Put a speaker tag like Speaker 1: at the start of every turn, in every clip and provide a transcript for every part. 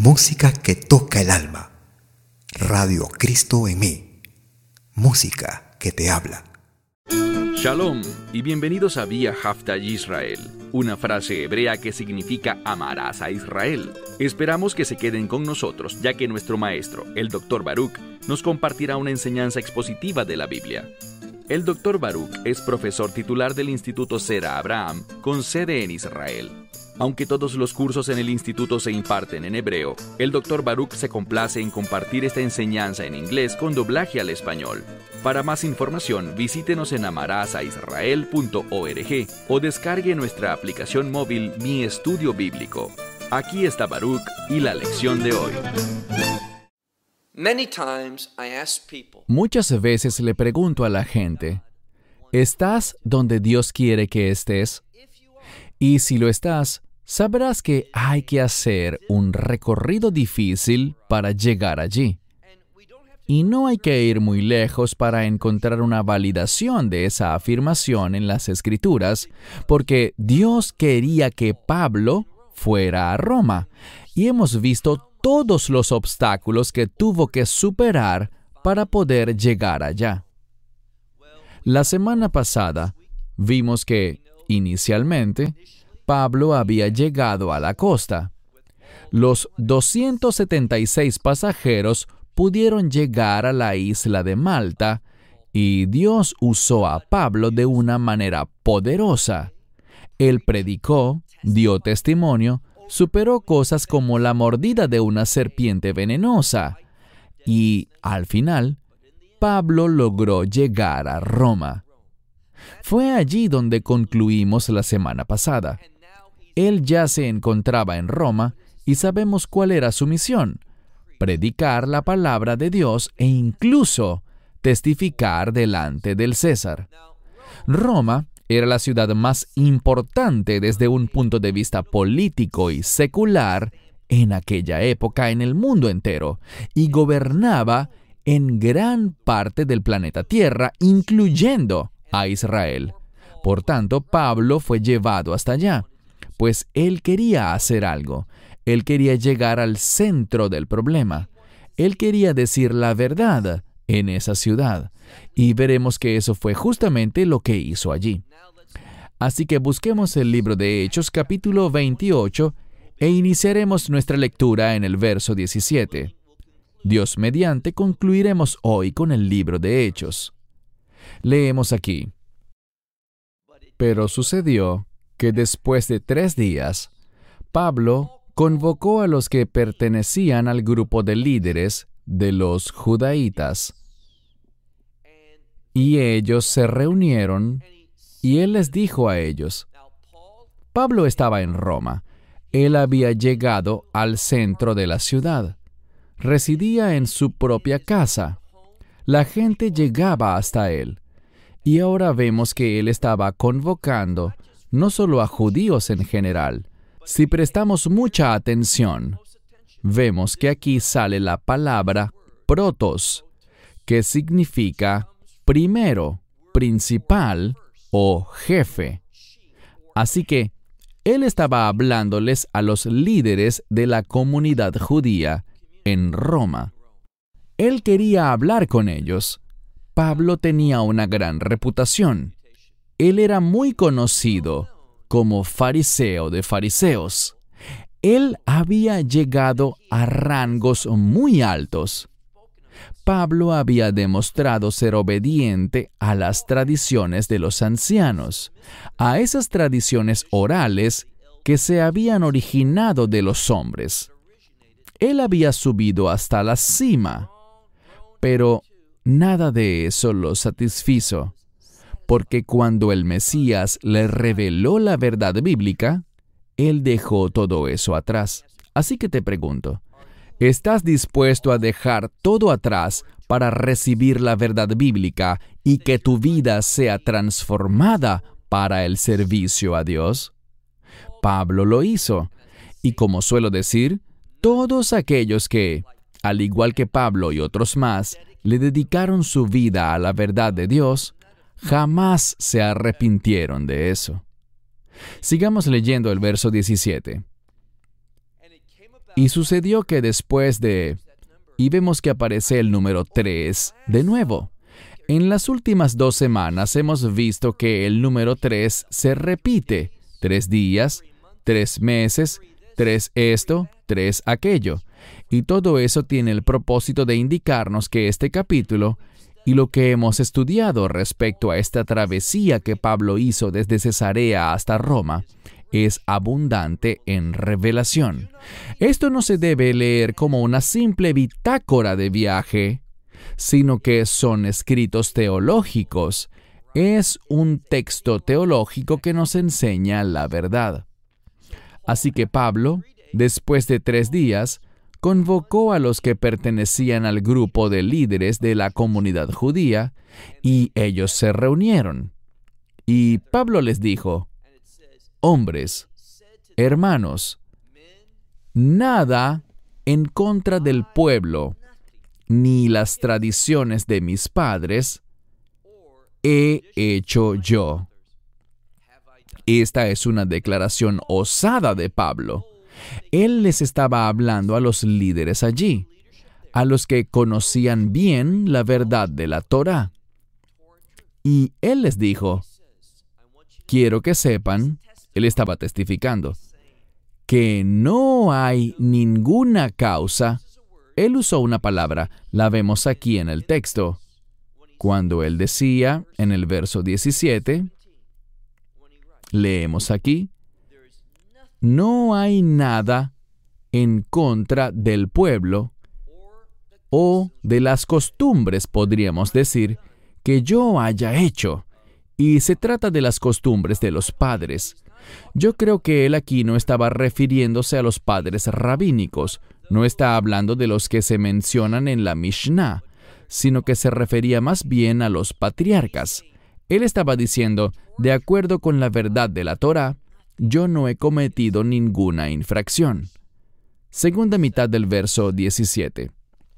Speaker 1: música que toca el alma. Radio Cristo en mí. Música que te habla.
Speaker 2: Shalom y bienvenidos a Vía Hafta Yisrael, una frase hebrea que significa amarás a Israel. Esperamos que se queden con nosotros, ya que nuestro maestro, el Dr. Baruch, nos compartirá una enseñanza expositiva de la Biblia. El Dr. Baruch es profesor titular del Instituto Zera Abraham, con sede en Israel. Aunque todos los cursos en el instituto se imparten en hebreo, el Dr. Baruch se complace en compartir esta enseñanza en inglés con doblaje al español. Para más información, visítenos en amarasaisrael.org o descargue nuestra aplicación móvil Mi Estudio Bíblico. Aquí está Baruch y la lección de hoy.
Speaker 3: Muchas veces le pregunto a la gente, ¿estás donde Dios quiere que estés? Y si lo estás, sabrás que hay que hacer un recorrido difícil para llegar allí. Y no hay que ir muy lejos para encontrar una validación de esa afirmación en las Escrituras, porque Dios quería que Pablo fuera a Roma, y hemos visto todos los obstáculos que tuvo que superar para poder llegar allá. La semana pasada vimos que, inicialmente, Pablo había llegado a la costa. Los 276 pasajeros pudieron llegar a la isla de Malta y Dios usó a Pablo de una manera poderosa. Él predicó, dio testimonio, superó cosas como la mordida de una serpiente venenosa y, al final, Pablo logró llegar a Roma. Fue allí donde concluimos la semana pasada. Él ya se encontraba en Roma y sabemos cuál era su misión: predicar la palabra de Dios e incluso testificar delante del César. Roma era la ciudad más importante desde un punto de vista político y secular en aquella época en el mundo entero y gobernaba en gran parte del planeta Tierra, incluyendo a Israel. Por tanto, Pablo fue llevado hasta allá, pues él quería hacer algo. Él quería llegar al centro del problema. Él quería decir la verdad en esa ciudad. Y veremos que eso fue justamente lo que hizo allí. Así que busquemos el libro de Hechos, capítulo 28, e iniciaremos nuestra lectura en el verso 17. Dios mediante, concluiremos hoy con el libro de Hechos. Leemos aquí. Pero sucedió que después de 3 días, Pablo convocó a los que pertenecían al grupo de líderes de los judaítas. Y ellos se reunieron, y él les dijo a ellos, Pablo estaba en Roma. Él había llegado al centro de la ciudad. Residía en su propia casa. La gente llegaba hasta él. Y ahora vemos que él estaba convocando no solo a judíos en general. Si prestamos mucha atención, vemos que aquí sale la palabra protos, que significa primero, principal o jefe. Así que él estaba hablándoles a los líderes de la comunidad judía en Roma. Él quería hablar con ellos. Pablo tenía una gran reputación. Él era muy conocido como fariseo de fariseos. Él había llegado a rangos muy altos. Pablo había demostrado ser obediente a las tradiciones de los ancianos, a esas tradiciones orales que se habían originado de los hombres. Él había subido hasta la cima, pero nada de eso lo satisfizo, porque cuando el Mesías le reveló la verdad bíblica, él dejó todo eso atrás. Así que te pregunto, ¿estás dispuesto a dejar todo atrás para recibir la verdad bíblica y que tu vida sea transformada para el servicio a Dios? Pablo lo hizo, y como suelo decir, todos aquellos que, al igual que Pablo y otros más, le dedicaron su vida a la verdad de Dios, jamás se arrepintieron de eso. Sigamos leyendo el verso 17. Y sucedió que después de... Y vemos que aparece el número 3 de nuevo. En las últimas 2 semanas hemos visto que el número 3 se repite. 3 días, 3 meses, 3 esto, 3 aquello. Y todo eso tiene el propósito de indicarnos que este capítulo y lo que hemos estudiado respecto a esta travesía que Pablo hizo desde Cesarea hasta Roma es abundante en revelación. Esto no se debe leer como una simple bitácora de viaje, sino que son escritos teológicos. Es un texto teológico que nos enseña la verdad. Así que Pablo, después de 3 días, convocó a los que pertenecían al grupo de líderes de la comunidad judía, y ellos se reunieron. Y Pablo les dijo: hombres, hermanos, nada en contra del pueblo, ni las tradiciones de mis padres, he hecho yo. Esta es una declaración osada de Pablo. Él les estaba hablando a los líderes allí, a los que conocían bien la verdad de la Torá. Y él les dijo: quiero que sepan, él estaba testificando, que no hay ninguna causa. Él usó una palabra, la vemos aquí en el texto, cuando él decía en el verso 17, leemos aquí, no hay nada en contra del pueblo o de las costumbres, podríamos decir, que yo haya hecho. Y se trata de las costumbres de los padres. Yo creo que él aquí no estaba refiriéndose a los padres rabínicos, no está hablando de los que se mencionan en la Mishnah, sino que se refería más bien a los patriarcas. Él estaba diciendo, de acuerdo con la verdad de la Torá, yo no he cometido ninguna infracción. Segunda mitad del verso 17.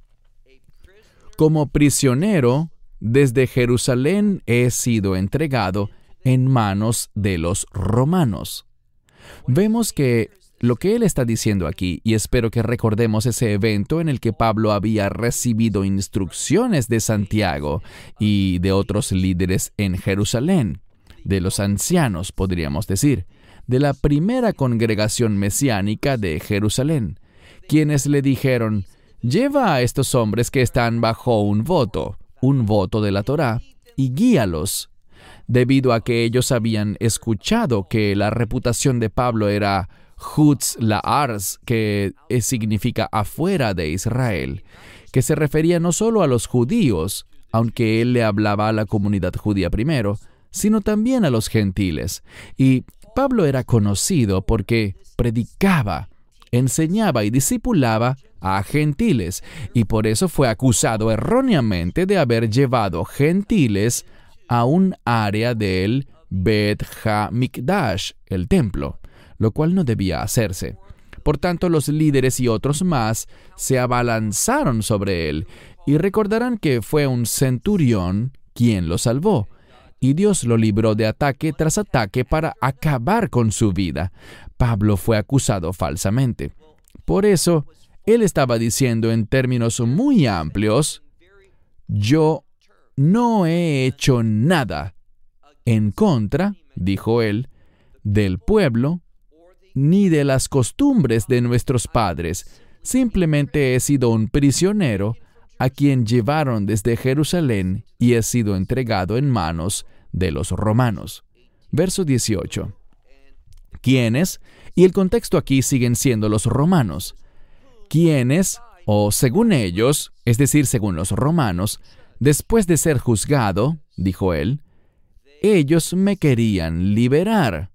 Speaker 3: Como prisionero, desde Jerusalén he sido entregado en manos de los romanos. Vemos que lo que él está diciendo aquí, y espero que recordemos ese evento en el que Pablo había recibido instrucciones de Santiago y de otros líderes en Jerusalén, de los ancianos, podríamos decir, de la primera congregación mesiánica de Jerusalén, quienes le dijeron, lleva a estos hombres que están bajo un voto de la Torá, y guíalos, debido a que ellos habían escuchado que la reputación de Pablo era Chutz La'arz, que significa afuera de Israel, que se refería no solo a los judíos, aunque él le hablaba a la comunidad judía primero, sino también a los gentiles. Y Pablo era conocido porque predicaba, enseñaba y discipulaba a gentiles, y por eso fue acusado erróneamente de haber llevado gentiles a un área del Bet HaMikdash, el templo, lo cual no debía hacerse. Por tanto, los líderes y otros más se abalanzaron sobre él, y recordarán que fue un centurión quien lo salvó, y Dios lo libró de ataque tras ataque para acabar con su vida. Pablo fue acusado falsamente. Por eso, él estaba diciendo en términos muy amplios, yo no he hecho nada en contra, dijo él, del pueblo, ni de las costumbres de nuestros padres. Simplemente he sido un prisionero a quien llevaron desde Jerusalén y he sido entregado en manos de los romanos. Verso 18. ¿Quiénes? Y el contexto aquí siguen siendo los romanos. ¿Quiénes? O según ellos, es decir, según los romanos, después de ser juzgado, dijo él, ellos me querían liberar.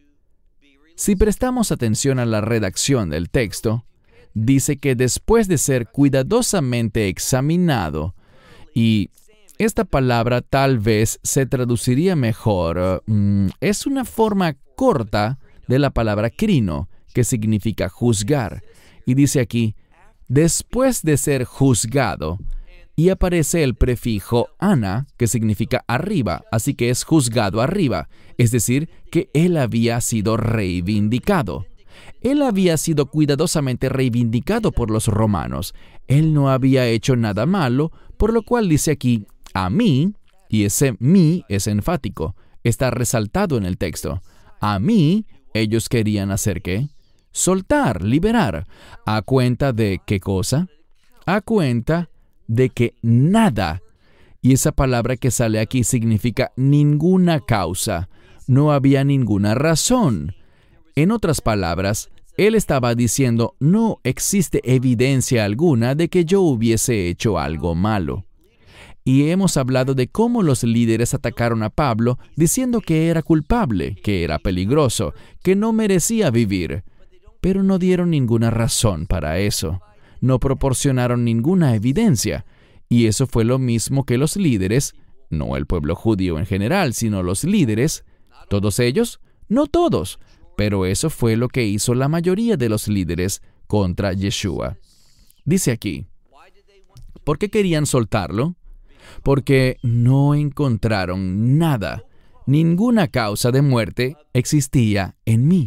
Speaker 3: Si prestamos atención a la redacción del texto, dice que después de ser cuidadosamente examinado, y esta palabra tal vez se traduciría mejor, es una forma corta de la palabra crino, que significa juzgar, y dice aquí, después de ser juzgado, y aparece el prefijo ana, que significa arriba, así que es juzgado arriba, es decir, que él había sido reivindicado. Él había sido cuidadosamente reivindicado por los romanos. Él no había hecho nada malo, por lo cual dice aquí, a mí, y ese mí es enfático, está resaltado en el texto. A mí, ellos querían hacer ¿qué? Soltar, liberar. ¿A cuenta de qué cosa? A cuenta de que nada. Y esa palabra que sale aquí significa ninguna causa. No había ninguna razón. En otras palabras, él estaba diciendo, no existe evidencia alguna de que yo hubiese hecho algo malo. Y hemos hablado de cómo los líderes atacaron a Pablo diciendo que era culpable, que era peligroso, que no merecía vivir. Pero no dieron ninguna razón para eso. No proporcionaron ninguna evidencia. Y eso fue lo mismo que los líderes, no el pueblo judío en general, sino los líderes, ¿todos ellos? No todos, pero eso fue lo que hizo la mayoría de los líderes contra Yeshua. Dice aquí, ¿por qué querían soltarlo? Porque no encontraron nada, ninguna causa de muerte existía en mí.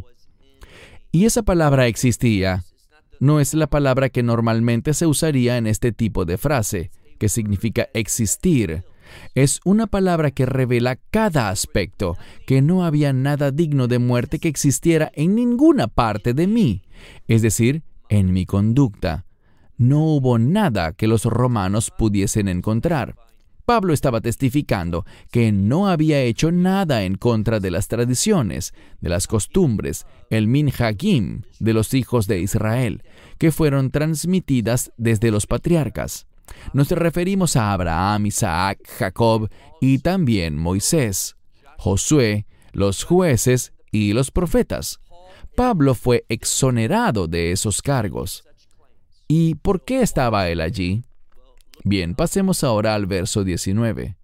Speaker 3: Y esa palabra existía no es la palabra que normalmente se usaría en este tipo de frase, que significa existir. Es una palabra que revela cada aspecto, que no había nada digno de muerte que existiera en ninguna parte de mí, es decir, en mi conducta. No hubo nada que los romanos pudiesen encontrar. Pablo estaba testificando que no había hecho nada en contra de las tradiciones, de las costumbres, el minhagim de los hijos de Israel, que fueron transmitidas desde los patriarcas. Nos referimos a Abraham, Isaac, Jacob y también Moisés, Josué, los jueces y los profetas. Pablo fue exonerado de esos cargos. ¿Y por qué estaba él allí? Bien, pasemos ahora al verso 19.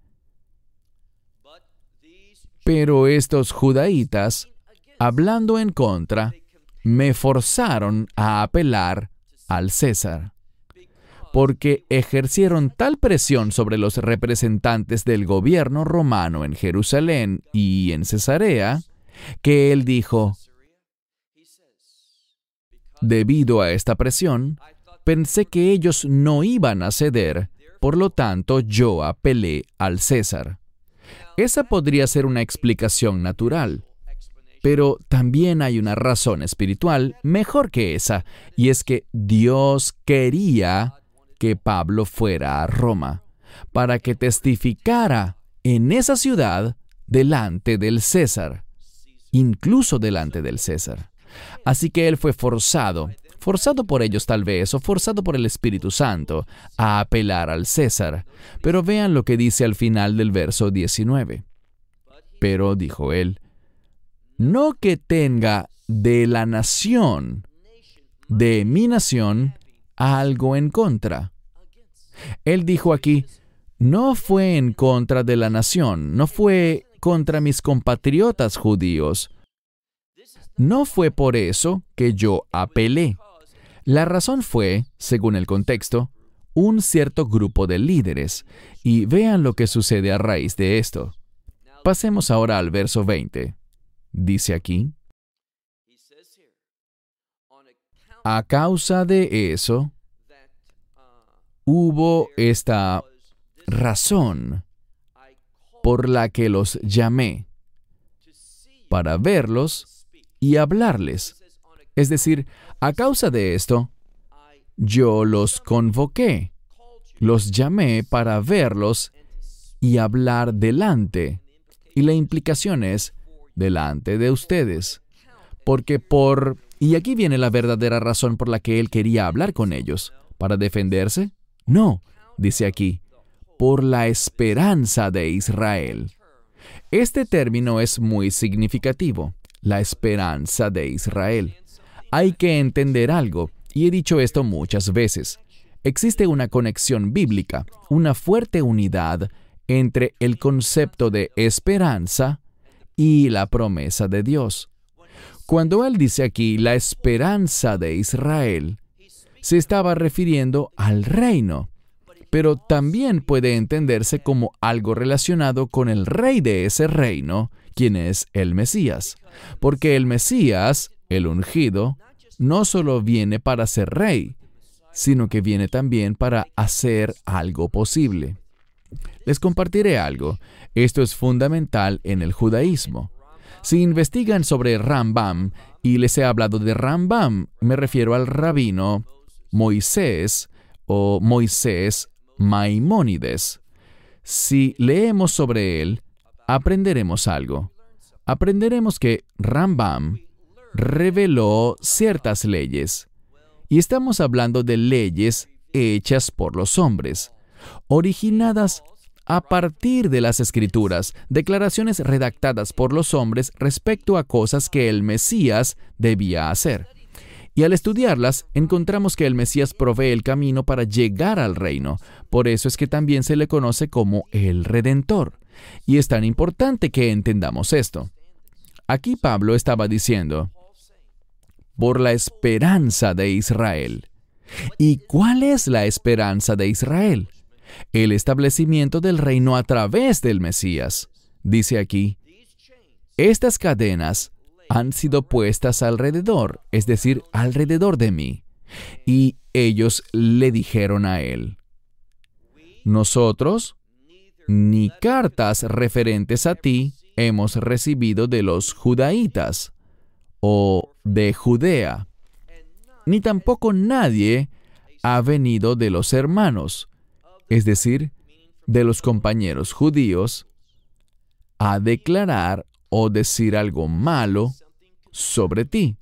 Speaker 3: Pero estos judaítas, hablando en contra, me forzaron a apelar al César, porque ejercieron tal presión sobre los representantes del gobierno romano en Jerusalén y en Cesarea, que él dijo, debido a esta presión, pensé que ellos no iban a ceder, por lo tanto yo apelé al César. Esa podría ser una explicación natural, pero también hay una razón espiritual mejor que esa, y es que Dios quería que Pablo fuera a Roma, para que testificara en esa ciudad delante del César, incluso delante del César. Así que él fue forzado por ellos tal vez, o forzado por el Espíritu Santo, a apelar al César. Pero vean lo que dice al final del verso 19. Pero, dijo él, no que tenga de la nación, de mi nación, algo en contra. Él dijo aquí, no fue en contra de la nación, no fue contra mis compatriotas judíos. No fue por eso que yo apelé. La razón fue, según el contexto, un cierto grupo de líderes. Y vean lo que sucede a raíz de esto. Pasemos ahora al verso 20. Dice aquí, a causa de eso, hubo esta razón por la que los llamé, para verlos y hablarles. Es decir, a causa de esto, yo los convoqué, los llamé para verlos y hablar delante. Y la implicación es, delante de ustedes. Porque y aquí viene la verdadera razón por la que él quería hablar con ellos. ¿Para defenderse? No, dice aquí, por la esperanza de Israel. Este término es muy significativo, la esperanza de Israel. Hay que entender algo, y he dicho esto muchas veces. Existe una conexión bíblica, una fuerte unidad entre el concepto de esperanza y la promesa de Dios. Cuando él dice aquí la esperanza de Israel, se estaba refiriendo al reino, pero también puede entenderse como algo relacionado con el rey de ese reino, quien es el Mesías, porque el Mesías el ungido, no solo viene para ser rey, sino que viene también para hacer algo posible. Les compartiré algo. Esto es fundamental en el judaísmo. Si investigan sobre Rambam, y les he hablado de Rambam, me refiero al rabino Moisés o Moisés Maimónides. Si leemos sobre él, aprenderemos algo. Aprenderemos que Rambam reveló ciertas leyes. Y estamos hablando de leyes hechas por los hombres, originadas a partir de las Escrituras, declaraciones redactadas por los hombres respecto a cosas que el Mesías debía hacer. Y al estudiarlas, encontramos que el Mesías provee el camino para llegar al reino. Por eso es que también se le conoce como el Redentor. Y es tan importante que entendamos esto. Aquí Pablo estaba diciendo, por la esperanza de Israel. ¿Y cuál es la esperanza de Israel? El establecimiento del reino a través del Mesías. Dice aquí, estas cadenas han sido puestas alrededor, es decir, alrededor de mí. Y ellos le dijeron a él, nosotros, ni cartas referentes a ti hemos recibido de los judaítas o de Judea, ni tampoco nadie ha venido de los hermanos, es decir, de los compañeros judíos, a declarar o decir algo malo sobre ti.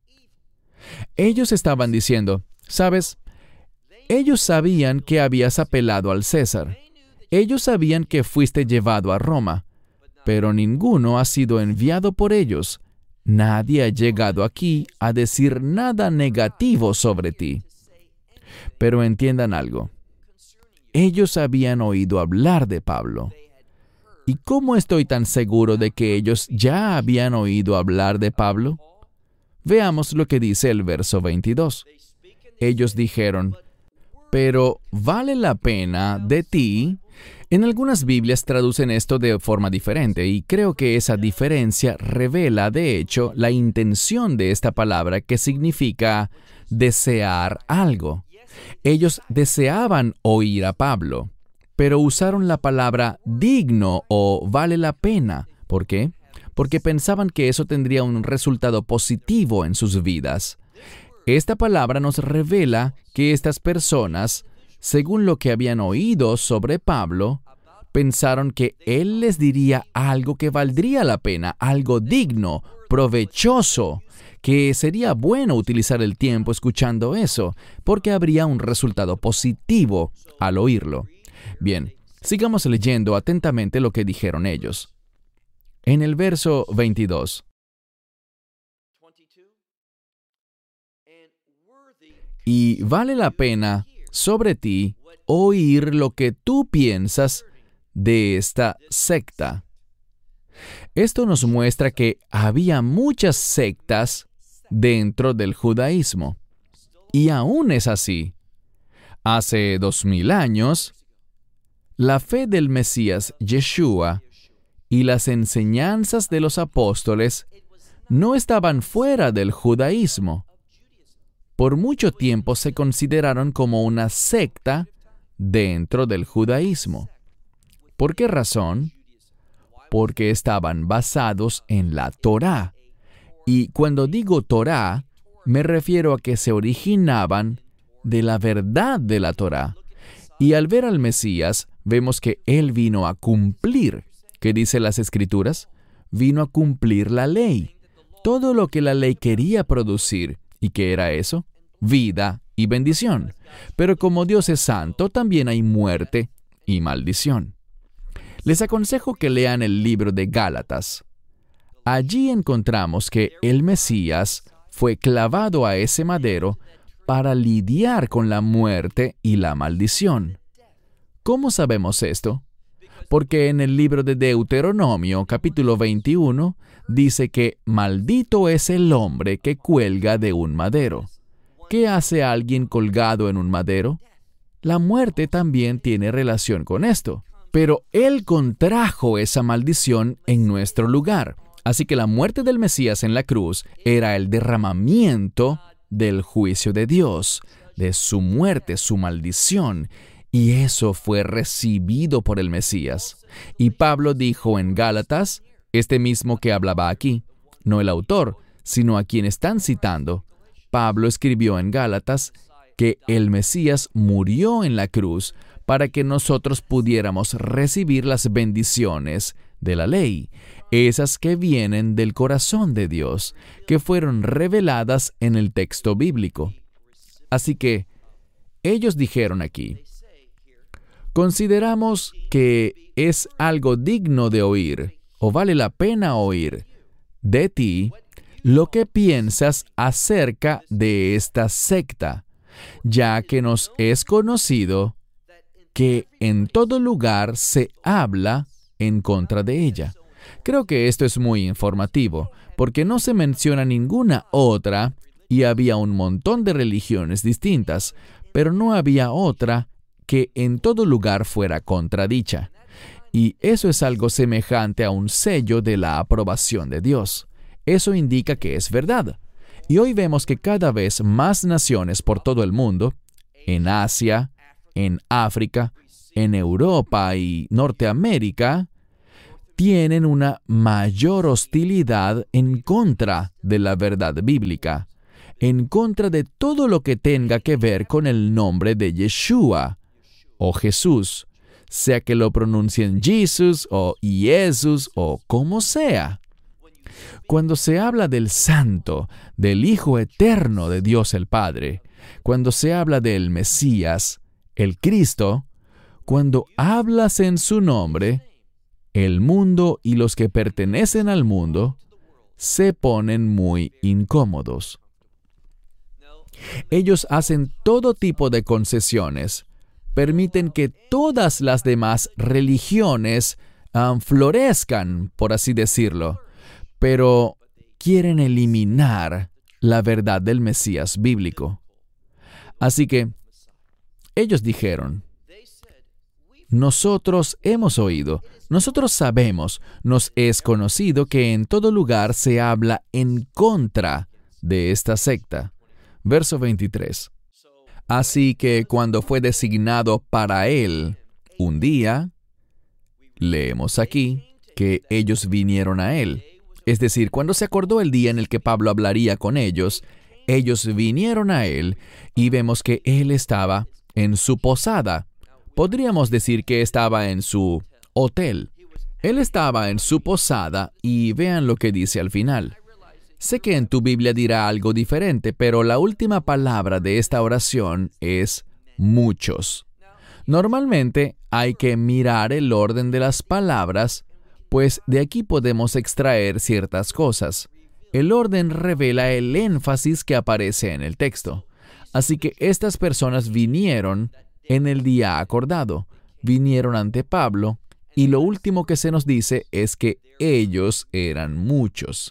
Speaker 3: Ellos estaban diciendo, ¿sabes? Ellos sabían que habías apelado al César. Ellos sabían que fuiste llevado a Roma, pero ninguno ha sido enviado por ellos. Nadie ha llegado aquí a decir nada negativo sobre ti. Pero entiendan algo. Ellos habían oído hablar de Pablo. ¿Y cómo estoy tan seguro de que ellos ya habían oído hablar de Pablo? Veamos lo que dice el verso 22. Ellos dijeron, pero ¿vale la pena de ti? En algunas Biblias traducen esto de forma diferente y creo que esa diferencia revela, de hecho, la intención de esta palabra que significa desear algo. Ellos deseaban oír a Pablo, pero usaron la palabra digno o vale la pena. ¿Por qué? Porque pensaban que eso tendría un resultado positivo en sus vidas. Esta palabra nos revela que estas personas, según lo que habían oído sobre Pablo, pensaron que él les diría algo que valdría la pena, algo digno, provechoso, que sería bueno utilizar el tiempo escuchando eso, porque habría un resultado positivo al oírlo. Bien, sigamos leyendo atentamente lo que dijeron ellos. En el verso 22. Y vale la pena sobre ti oír lo que tú piensas de esta secta. Esto nos muestra que había muchas sectas dentro del judaísmo. Y aún es así. Hace 2000 años, la fe del Mesías Yeshua y las enseñanzas de los apóstoles no estaban fuera del judaísmo. Por mucho tiempo se consideraron como una secta dentro del judaísmo. ¿Por qué razón? Porque estaban basados en la Torá. Y cuando digo Torá, me refiero a que se originaban de la verdad de la Torá. Y al ver al Mesías, vemos que Él vino a cumplir. ¿Qué dice las Escrituras? Vino a cumplir la ley. Todo lo que la ley quería producir. ¿Y qué era eso? Vida y bendición. Pero como Dios es santo, también hay muerte y maldición. Les aconsejo que lean el libro de Gálatas. Allí encontramos que el Mesías fue clavado a ese madero para lidiar con la muerte y la maldición. ¿Cómo sabemos esto? Porque en el libro de Deuteronomio, capítulo 21, dice que maldito es el hombre que cuelga de un madero. ¿Qué hace alguien colgado en un madero? La muerte también tiene relación con esto. Pero Él contrajo esa maldición en nuestro lugar. Así que la muerte del Mesías en la cruz era el derramamiento del juicio de Dios, de su muerte, su maldición, y eso fue recibido por el Mesías. Y Pablo dijo en Gálatas, este mismo que hablaba aquí, no el autor, sino a quien están citando. Pablo escribió en Gálatas que el Mesías murió en la cruz para que nosotros pudiéramos recibir las bendiciones de la ley, esas que vienen del corazón de Dios, que fueron reveladas en el texto bíblico. Así que ellos dijeron aquí, consideramos que es algo digno de oír, o vale la pena oír, de ti, lo que piensas acerca de esta secta, ya que nos es conocido que en todo lugar se habla en contra de ella. Creo que esto es muy informativo, porque no se menciona ninguna otra, y había un montón de religiones distintas, pero no había otra que en todo lugar fuera contradicha. Y eso es algo semejante a un sello de la aprobación de Dios. Eso indica que es verdad. Y hoy vemos que cada vez más naciones por todo el mundo, en Asia, en África, en Europa y Norteamérica, tienen una mayor hostilidad en contra de la verdad bíblica, en contra de todo lo que tenga que ver con el nombre de Yeshua o Jesús, sea que lo pronuncien Jesus o Jesús o como sea. Cuando se habla del Santo, del Hijo Eterno de Dios el Padre, cuando se habla del Mesías, el Cristo, cuando hablas en su nombre, el mundo y los que pertenecen al mundo se ponen muy incómodos. Ellos hacen todo tipo de concesiones, permiten que todas las demás religiones florezcan, por así decirlo, pero quieren eliminar la verdad del Mesías bíblico. Así que ellos dijeron, nosotros hemos oído, nosotros sabemos, nos es conocido que en todo lugar se habla en contra de esta secta. Verso 23. Así que cuando fue designado para él un día, leemos aquí que ellos vinieron a él. Es decir, cuando se acordó el día en el que Pablo hablaría con ellos vinieron a él y vemos que él estaba en su posada. Podríamos decir que estaba en su hotel. Él estaba en su posada y vean lo que dice al final. Sé que en tu Biblia dirá algo diferente, pero la última palabra de esta oración es muchos. Normalmente hay que mirar el orden de las palabras, pues de aquí podemos extraer ciertas cosas. El orden revela el énfasis que aparece en el texto. Así que estas personas vinieron en el día acordado, vinieron ante Pablo, y lo último que se nos dice es que ellos eran muchos.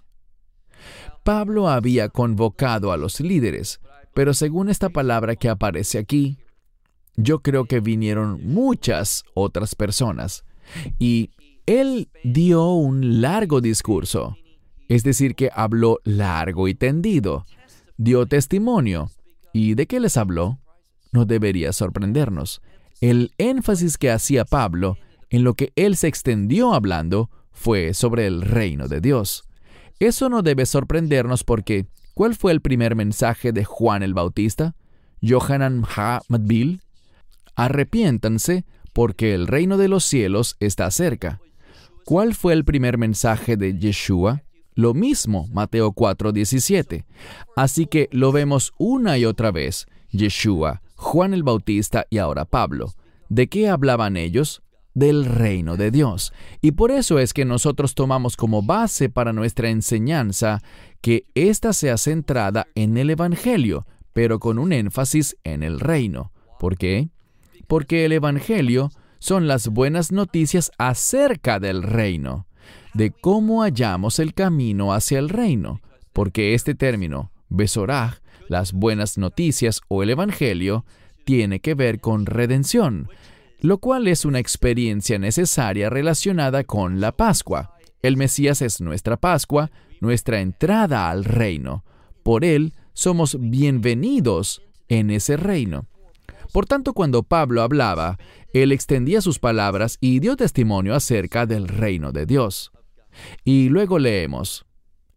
Speaker 3: Pablo había convocado a los líderes, pero según esta palabra que aparece aquí, yo creo que vinieron muchas otras personas. Y él dio un largo discurso, es decir, que habló largo y tendido, dio testimonio. ¿Y de qué les habló? No debería sorprendernos. El énfasis que hacía Pablo en lo que él se extendió hablando fue sobre el reino de Dios. Eso no debe sorprendernos porque, ¿cuál fue el primer mensaje de Juan el Bautista? Yohanan ha-Matbil. Arrepiéntanse porque el reino de los cielos está cerca. ¿Cuál fue el primer mensaje de Yeshua? Lo mismo, Mateo 4:17. Así que lo vemos una y otra vez. Yeshua, Juan el Bautista y ahora Pablo. ¿De qué hablaban ellos? Del reino de Dios. Y por eso es que nosotros tomamos como base para nuestra enseñanza que ésta sea centrada en el Evangelio, pero con un énfasis en el reino. ¿Por qué? Porque el Evangelio son las buenas noticias acerca del reino, de cómo hallamos el camino hacia el reino, porque este término, Besoraj, las buenas noticias o el Evangelio, tiene que ver con redención, lo cual es una experiencia necesaria relacionada con la Pascua. El Mesías es nuestra Pascua, nuestra entrada al reino. Por Él somos bienvenidos en ese reino. Por tanto, cuando Pablo hablaba, él extendía sus palabras y dio testimonio acerca del reino de Dios. Y luego leemos,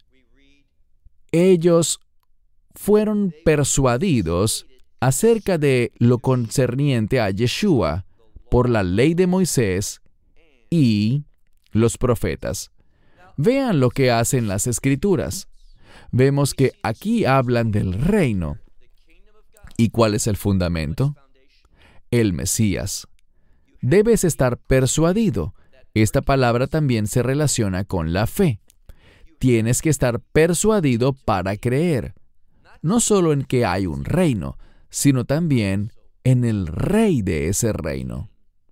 Speaker 3: ellos fueron persuadidos acerca de lo concerniente a Yeshua por la ley de Moisés y los profetas. Vean lo que hacen las Escrituras. Vemos que aquí hablan del reino. ¿Y cuál es el fundamento? El Mesías. Debes estar persuadido. Esta palabra también se relaciona con la fe. Tienes que estar persuadido para creer. No solo en que hay un reino, sino también en el rey de ese reino.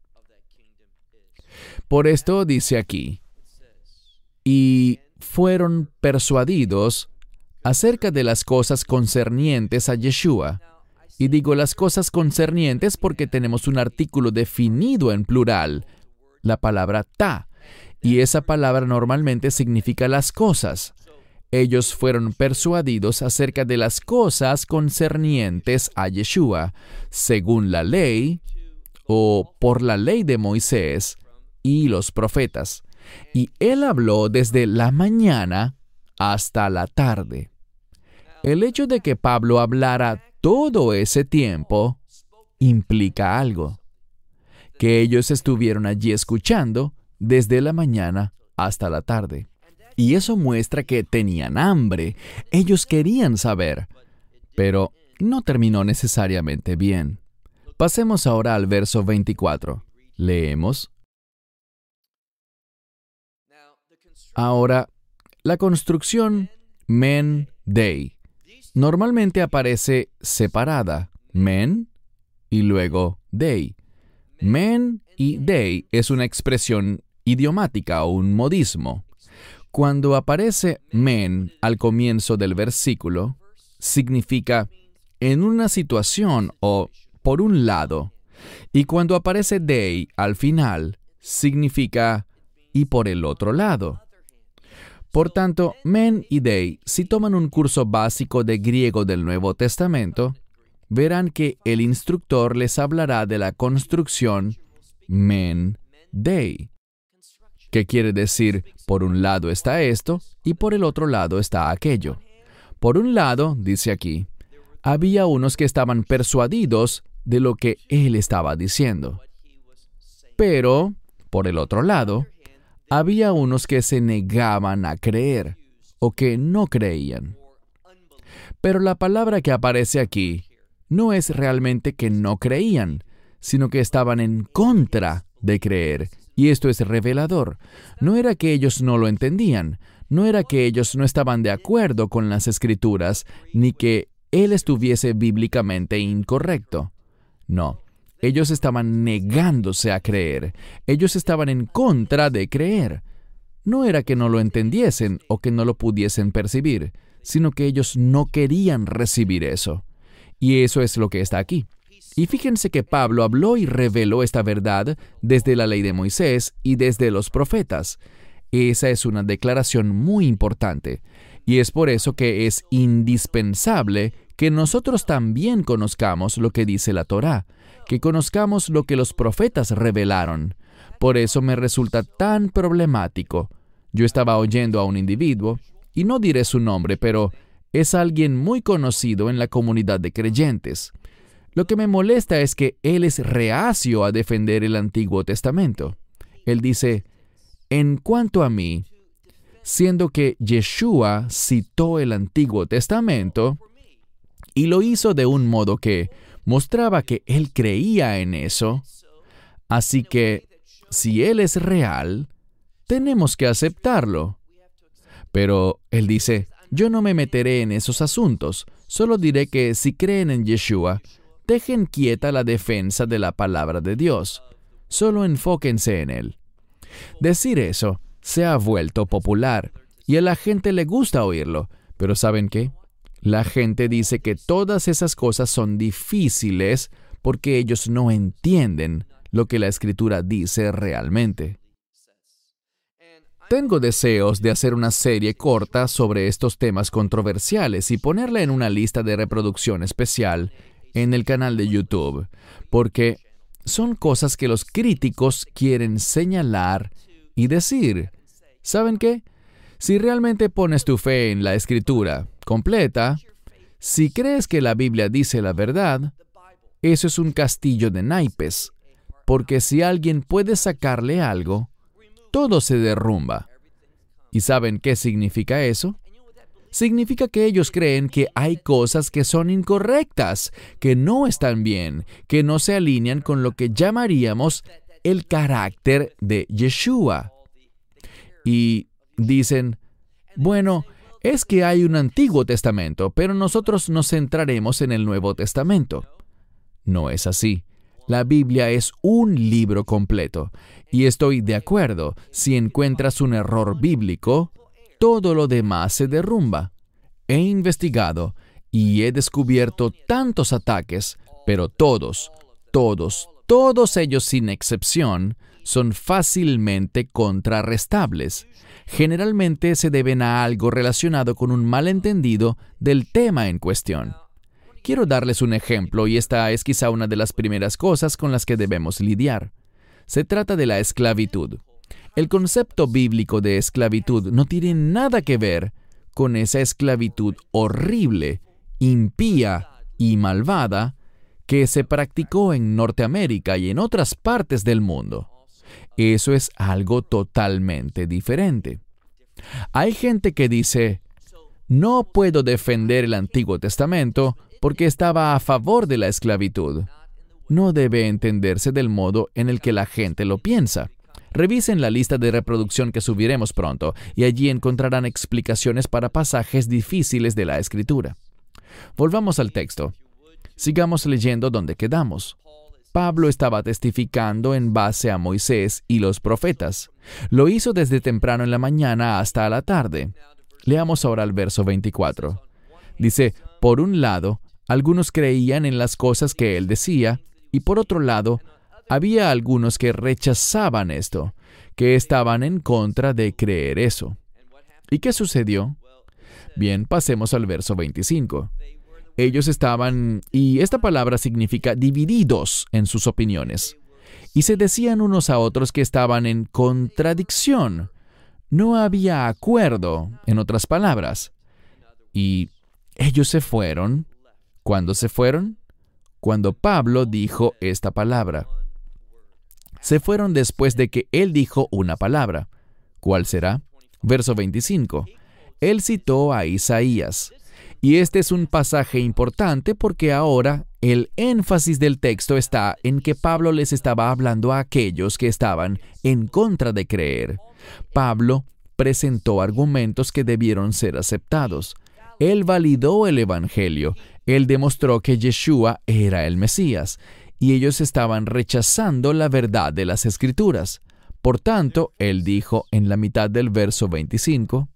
Speaker 3: Por esto dice aquí, y fueron persuadidos acerca de las cosas concernientes a Yeshua. Y digo las cosas concernientes porque tenemos un artículo definido en plural, la palabra ta, y esa palabra normalmente significa las cosas. Ellos fueron persuadidos acerca de las cosas concernientes a Yeshua, según la ley, o por la ley de Moisés y los profetas. Y él habló desde la mañana hasta la tarde. El hecho de que Pablo hablara todo ese tiempo implica algo, que ellos estuvieron allí escuchando desde la mañana hasta la tarde. Y eso muestra que tenían hambre, ellos querían saber, pero no terminó necesariamente bien. Pasemos ahora al verso 24. Leemos. Ahora, la construcción men dei normalmente aparece separada, men y luego dei. Men y dei es una expresión idiomática o un modismo. Cuando aparece men al comienzo del versículo, significa en una situación o por un lado. Y cuando aparece dei al final, significa y por el otro lado. Por tanto, men y dei, si toman un curso básico de griego del Nuevo Testamento, verán que el instructor les hablará de la construcción men dei, que quiere decir, por un lado está esto y por el otro lado está aquello. Por un lado, dice aquí, había unos que estaban persuadidos de lo que él estaba diciendo. Pero, por el otro lado, había unos que se negaban a creer o que no creían. Pero la palabra que aparece aquí no es realmente que no creían, sino que estaban en contra de creer. Y esto es revelador. No era que ellos no lo entendían, no era que ellos no estaban de acuerdo con las Escrituras, ni que él estuviese bíblicamente incorrecto. No. Ellos estaban negándose a creer. Ellos estaban en contra de creer. No era que no lo entendiesen o que no lo pudiesen percibir, sino que ellos no querían recibir eso. Y eso es lo que está aquí. Y fíjense que Pablo habló y reveló esta verdad desde la ley de Moisés y desde los profetas. Esa es una declaración muy importante. Y es por eso que es indispensable que nosotros también conozcamos lo que dice la Torá, que conozcamos lo que los profetas revelaron. Por eso me resulta tan problemático. Yo estaba oyendo a un individuo, y no diré su nombre, pero es alguien muy conocido en la comunidad de creyentes. Lo que me molesta es que él es reacio a defender el Antiguo Testamento. Él dice, en cuanto a mí, siendo que Yeshua citó el Antiguo Testamento, y lo hizo de un modo que mostraba que él creía en eso, así que, si él es real, tenemos que aceptarlo. Pero él dice, yo no me meteré en esos asuntos, solo diré que si creen en Yeshua, dejen quieta la defensa de la palabra de Dios, solo enfóquense en él. Decir eso se ha vuelto popular, y a la gente le gusta oírlo, pero ¿saben qué? La gente dice que todas esas cosas son difíciles porque ellos no entienden lo que la Escritura dice realmente. Tengo deseos de hacer una serie corta sobre estos temas controversiales y ponerla en una lista de reproducción especial en el canal de YouTube, porque son cosas que los críticos quieren señalar y decir. ¿Saben qué? Si realmente pones tu fe en la Escritura completa, si crees que la Biblia dice la verdad, eso es un castillo de naipes, porque si alguien puede sacarle algo, todo se derrumba. ¿Y saben qué significa eso? Significa que ellos creen que hay cosas que son incorrectas, que no están bien, que no se alinean con lo que llamaríamos el carácter de Yeshua. Y dicen, bueno, es que hay un Antiguo Testamento, pero nosotros nos centraremos en el Nuevo Testamento. No es así. La Biblia es un libro completo, y estoy de acuerdo, si encuentras un error bíblico, todo lo demás se derrumba. He investigado y he descubierto tantos ataques, pero todos ellos sin excepción, son fácilmente contrarrestables. Generalmente se deben a algo relacionado con un malentendido del tema en cuestión. Quiero darles un ejemplo, y esta es quizá una de las primeras cosas con las que debemos lidiar. Se trata de la esclavitud. El concepto bíblico de esclavitud no tiene nada que ver con esa esclavitud horrible, impía y malvada que se practicó en Norteamérica y en otras partes del mundo. Eso es algo totalmente diferente. Hay gente que dice, no puedo defender el Antiguo Testamento porque estaba a favor de la esclavitud. No debe entenderse del modo en el que la gente lo piensa. Revisen la lista de reproducción que subiremos pronto, y allí encontrarán explicaciones para pasajes difíciles de la Escritura. Volvamos al texto. Sigamos leyendo donde quedamos. Pablo estaba testificando en base a Moisés y los profetas. Lo hizo desde temprano en la mañana hasta la tarde. Leamos ahora el verso 24. Dice, por un lado, algunos creían en las cosas que él decía, y por otro lado, había algunos que rechazaban esto, que estaban en contra de creer eso. ¿Y qué sucedió? Bien, pasemos al verso 25. Ellos estaban, y esta palabra significa divididos en sus opiniones, y se decían unos a otros que estaban en contradicción. No había acuerdo, en otras palabras. Y ellos se fueron. ¿Cuándo se fueron? Cuando Pablo dijo esta palabra. Se fueron después de que él dijo una palabra. ¿Cuál será? Verso 25. Él citó a Isaías. Y este es un pasaje importante porque ahora el énfasis del texto está en que Pablo les estaba hablando a aquellos que estaban en contra de creer. Pablo presentó argumentos que debieron ser aceptados. Él validó el Evangelio. Él demostró que Yeshua era el Mesías, y ellos estaban rechazando la verdad de las Escrituras. Por tanto, él dijo en la mitad del verso 25,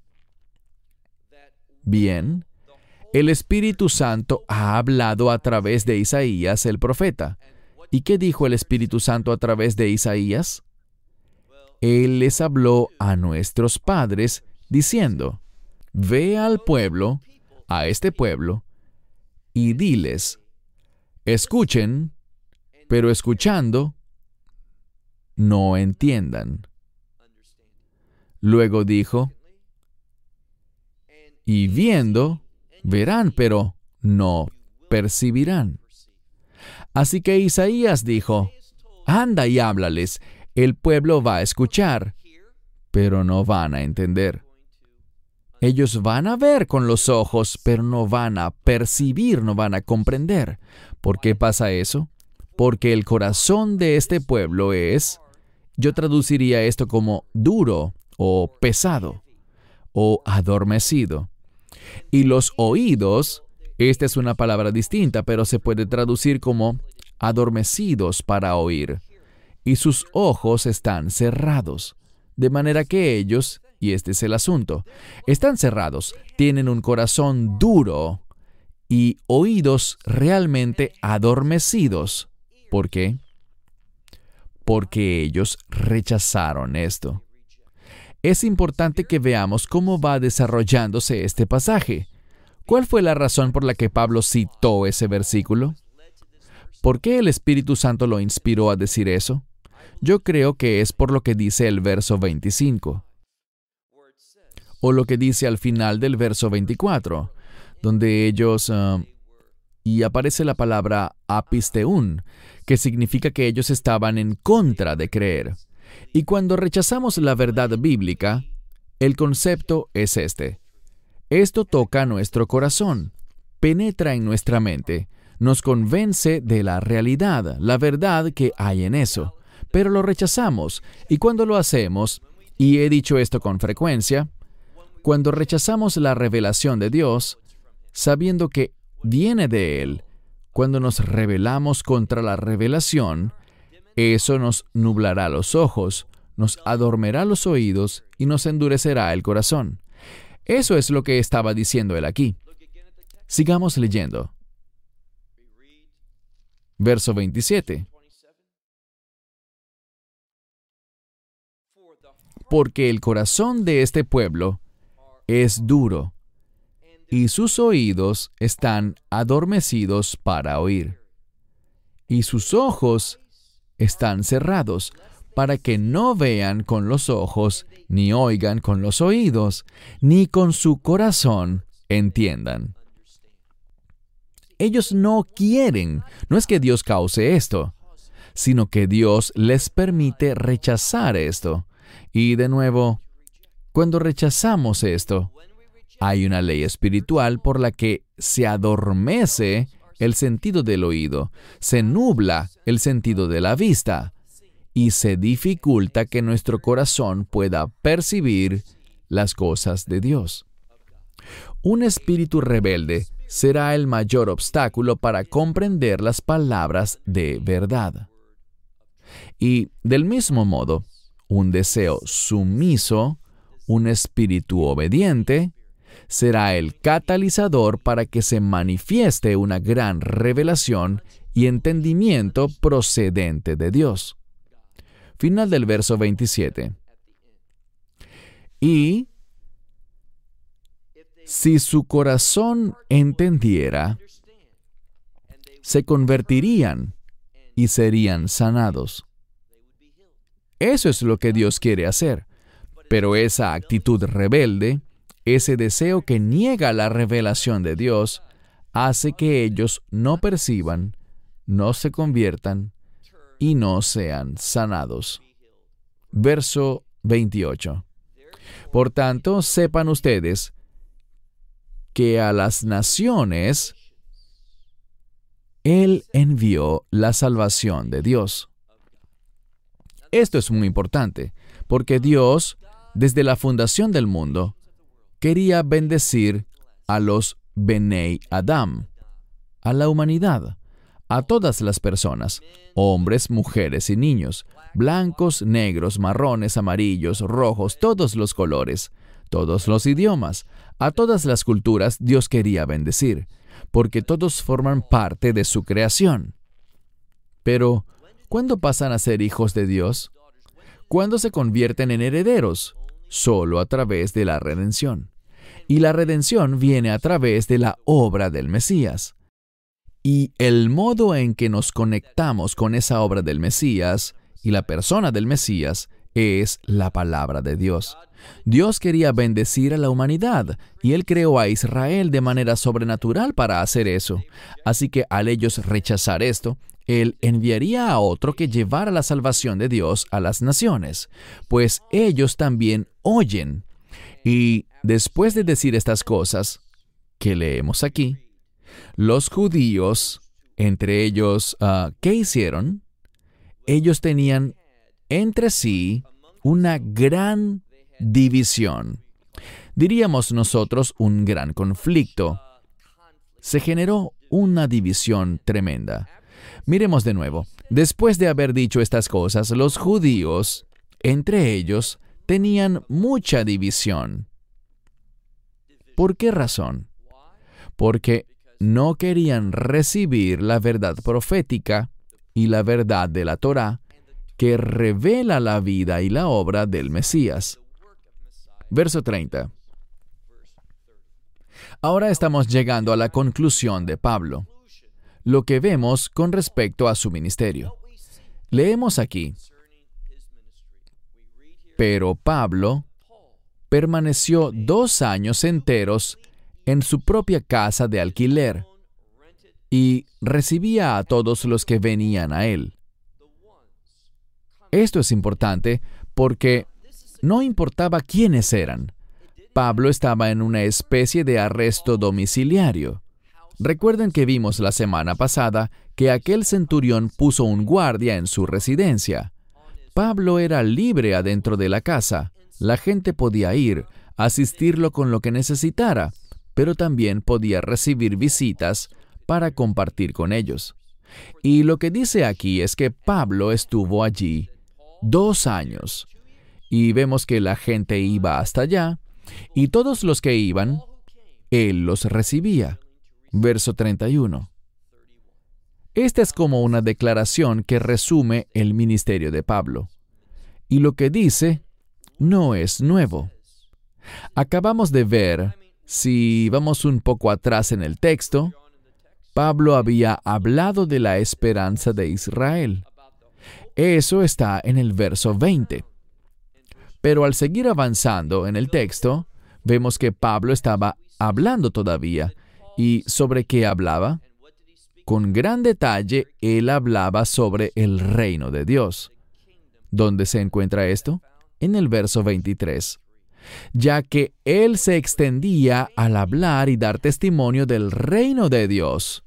Speaker 3: bien, el Espíritu Santo ha hablado a través de Isaías el profeta. ¿Y qué dijo el Espíritu Santo a través de Isaías? Él les habló a nuestros padres diciendo, ve al pueblo, a este pueblo, y diles, escuchen, pero escuchando, no entiendan. Luego dijo, y viendo, verán, pero no percibirán. Así que Isaías dijo, anda y háblales, el pueblo va a escuchar, pero no van a entender. Ellos van a ver con los ojos, pero no van a percibir, no van a comprender. ¿Por qué pasa eso? Porque el corazón de este pueblo es, yo traduciría esto como duro o pesado o adormecido. Y los oídos, esta es una palabra distinta, pero se puede traducir como adormecidos para oír. Y sus ojos están cerrados, de manera que ellos, y este es el asunto, están cerrados, tienen un corazón duro y oídos realmente adormecidos. ¿Por qué? Porque ellos rechazaron esto. es importante que veamos cómo va desarrollándose este pasaje. ¿Cuál fue la razón por la que Pablo citó ese versículo? ¿Por qué el Espíritu Santo lo inspiró a decir eso? Yo creo que es por lo que dice el verso 25. O lo que dice al final del verso 24, donde ellos... y aparece la palabra apisteún, que significa que ellos estaban en contra de creer. Y cuando rechazamos la verdad bíblica, el concepto es este. Esto toca nuestro corazón, penetra en nuestra mente, nos convence de la realidad, la verdad que hay en eso, pero lo rechazamos, y cuando lo hacemos, y he dicho esto con frecuencia, cuando rechazamos la revelación de Dios, sabiendo que viene de Él, cuando nos rebelamos contra la revelación, eso nos nublará los ojos, nos adormecerá los oídos y nos endurecerá el corazón. Eso es lo que estaba diciendo él aquí. Sigamos leyendo. Verso 27. Porque el corazón de este pueblo es duro, y sus oídos están adormecidos para oír, y sus ojos están cerrados, para que no vean con los ojos, ni oigan con los oídos, ni con su corazón entiendan. Ellos no quieren, no es que Dios cause esto, sino que Dios les permite rechazar esto. Y de nuevo, cuando rechazamos esto, hay una ley espiritual por la que se adormece el sentido del oído, se nubla el sentido de la vista y se dificulta que nuestro corazón pueda percibir las cosas de Dios. Un espíritu rebelde será el mayor obstáculo para comprender las palabras de verdad. Y del mismo modo, un deseo sumiso, un espíritu obediente, será el catalizador para que se manifieste una gran revelación y entendimiento procedente de Dios. Final del verso 27. Y si su corazón entendiera, se convertirían y serían sanados. Eso es lo que Dios quiere hacer. Pero esa actitud rebelde, ese deseo que niega la revelación de Dios, hace que ellos no perciban, no se conviertan y no sean sanados. Verso 28. Por tanto, sepan ustedes que a las naciones Él envió la salvación de Dios. Esto es muy importante, porque Dios, desde la fundación del mundo, quería bendecir a los Benei Adam, a la humanidad, a todas las personas, hombres, mujeres y niños, blancos, negros, marrones, amarillos, rojos, todos los colores, todos los idiomas, a todas las culturas Dios quería bendecir, porque todos forman parte de su creación. Pero, ¿cuándo pasan a ser hijos de Dios? ¿Cuándo se convierten en herederos? Solo a través de la redención. Y la redención viene a través de la obra del Mesías. Y el modo en que nos conectamos con esa obra del Mesías y la persona del Mesías es la palabra de Dios. Dios quería bendecir a la humanidad y Él creó a Israel de manera sobrenatural para hacer eso. Así que al ellos rechazar esto, Él enviaría a otro que llevara la salvación de Dios a las naciones, pues ellos también oyen. Y después de decir estas cosas que leemos aquí, los judíos, entre ellos, ¿qué hicieron? Ellos tenían entre sí una gran división. Diríamos nosotros un gran conflicto. Se generó una división tremenda. Miremos de nuevo. Después de haber dicho estas cosas, los judíos, entre ellos, tenían mucha división. ¿Por qué razón? Porque no querían recibir la verdad profética y la verdad de la Torá que revela la vida y la obra del Mesías. Verso 30. Ahora estamos llegando a la conclusión de Pablo, lo que vemos con respecto a su ministerio. Leemos aquí: pero Pablo permaneció 2 años enteros en su propia casa de alquiler y recibía a todos los que venían a él. Esto es importante porque no importaba quiénes eran. Pablo estaba en una especie de arresto domiciliario. Recuerden que vimos la semana pasada que aquel centurión puso un guardia en su residencia. Pablo era libre adentro de la casa. La gente podía ir, asistirlo con lo que necesitara, pero también podía recibir visitas para compartir con ellos. Y lo que dice aquí es que Pablo estuvo allí 2 años. Y vemos que la gente iba hasta allá, y todos los que iban, él los recibía. Verso 31. Esta es como una declaración que resume el ministerio de Pablo. Y lo que dice no es nuevo. Acabamos de ver, si vamos un poco atrás en el texto, Pablo había hablado de la esperanza de Israel. Eso está en el verso 20. Pero al seguir avanzando en el texto, vemos que Pablo estaba hablando todavía. ¿Y sobre qué hablaba? Con gran detalle, él hablaba sobre el reino de Dios. ¿Dónde se encuentra esto? En el verso 23. Ya que él se extendía al hablar y dar testimonio del reino de Dios.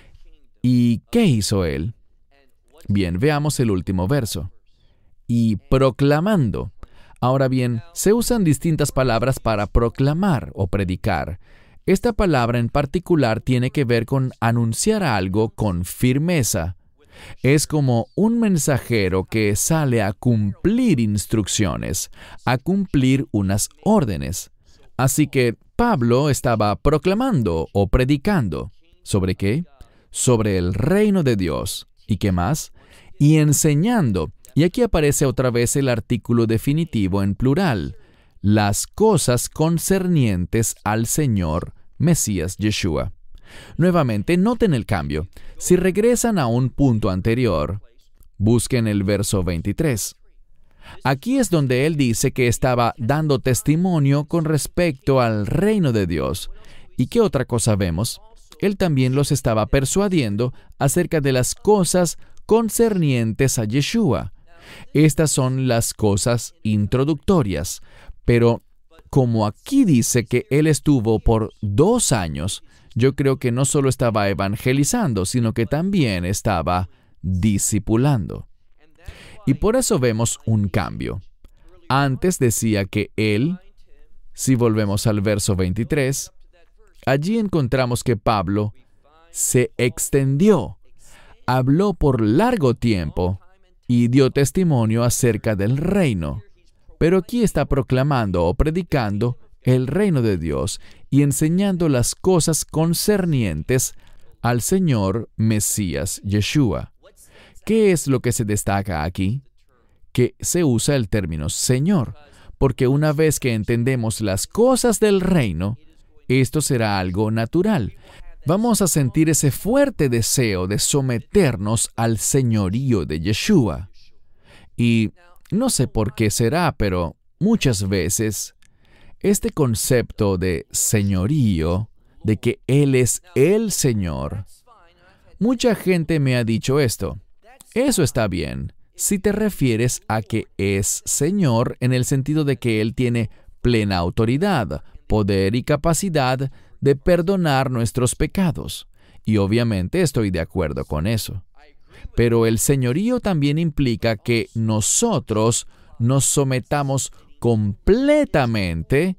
Speaker 3: ¿Y qué hizo él? Bien, veamos el último verso. Y proclamando. Ahora bien, se usan distintas palabras para proclamar o predicar. Esta palabra en particular tiene que ver con anunciar algo con firmeza. Es como un mensajero que sale a cumplir instrucciones, a cumplir unas órdenes. Así que Pablo estaba proclamando o predicando. ¿Sobre qué? Sobre el reino de Dios. ¿Y qué más? Y enseñando. Y aquí aparece otra vez el artículo definitivo en plural. Las cosas concernientes al Señor Mesías Yeshua. Nuevamente, noten el cambio. Si regresan a un punto anterior, busquen el verso 23. Aquí es donde él dice que estaba dando testimonio con respecto al reino de Dios. ¿Y qué otra cosa vemos? Él también los estaba persuadiendo acerca de las cosas concernientes a Yeshua. Estas son las cosas introductorias, pero como aquí dice que él estuvo por 2 años, yo creo que no solo estaba evangelizando, sino que también estaba discipulando. Y por eso vemos un cambio. Antes decía que él, si volvemos al verso 23, allí encontramos que Pablo se extendió, habló por largo tiempo y dio testimonio acerca del reino. Pero aquí está proclamando o predicando el reino de Dios y enseñando las cosas concernientes al Señor Mesías Yeshua. ¿Qué es lo que se destaca aquí? Que se usa el término Señor, porque una vez que entendemos las cosas del reino, esto será algo natural. Vamos a sentir ese fuerte deseo de someternos al señorío de Yeshua. Y no sé por qué será, pero muchas veces este concepto de señorío, de que Él es el Señor, mucha gente me ha dicho esto. Eso está bien, si te refieres a que es Señor en el sentido de que Él tiene plena autoridad, poder y capacidad de perdonar nuestros pecados. Y obviamente estoy de acuerdo con eso. Pero el señorío también implica que nosotros nos sometamos completamente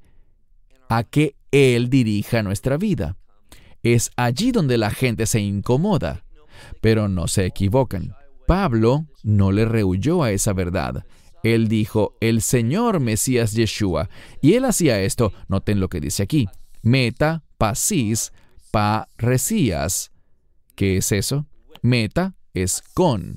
Speaker 3: a que Él dirija nuestra vida. Es allí donde la gente se incomoda. Pero no se equivocan. Pablo no le rehuyó a esa verdad. Él dijo, el Señor Mesías Yeshua. Y él hacía esto, noten lo que dice aquí. Meta, pasis, paresías. ¿Qué es eso? Meta es con,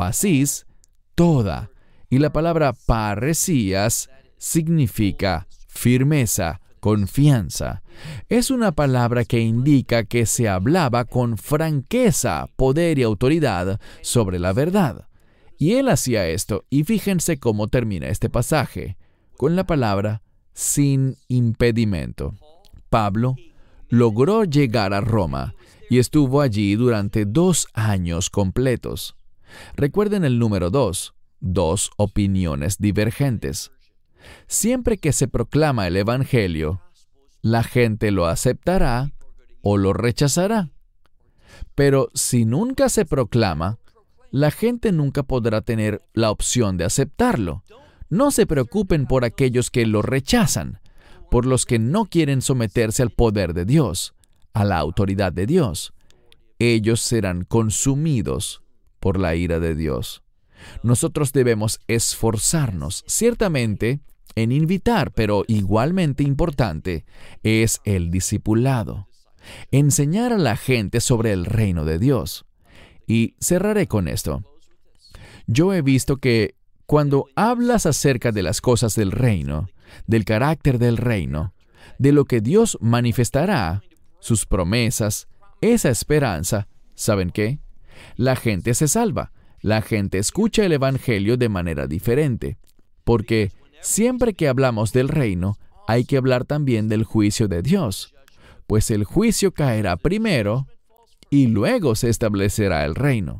Speaker 3: pasis, toda. Y la palabra paresías significa firmeza, confianza. Es una palabra que indica que se hablaba con franqueza, poder y autoridad sobre la verdad. Y él hacía esto, y fíjense cómo termina este pasaje, con la palabra sin impedimento. Pablo logró llegar a Roma y estuvo allí durante 2 años completos. Recuerden el número 2, 2 opiniones divergentes. Siempre que se proclama el Evangelio, la gente lo aceptará o lo rechazará. Pero si nunca se proclama, la gente nunca podrá tener la opción de aceptarlo. No se preocupen por aquellos que lo rechazan, por los que no quieren someterse al poder de Dios, a la autoridad de Dios. Ellos serán consumidos por la ira de Dios. Nosotros debemos esforzarnos, ciertamente, en invitar, pero igualmente importante es el discipulado. Enseñar a la gente sobre el reino de Dios. Y cerraré con esto. Yo he visto que cuando hablas acerca de las cosas del reino, del carácter del reino, de lo que Dios manifestará, sus promesas, esa esperanza, ¿saben qué? La gente se salva. La gente escucha el Evangelio de manera diferente, porque siempre que hablamos del reino, hay que hablar también del juicio de Dios, pues el juicio caerá primero y luego se establecerá el reino.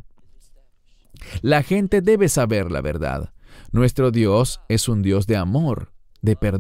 Speaker 3: La gente debe saber la verdad. Nuestro Dios es un Dios de amor, de perdón.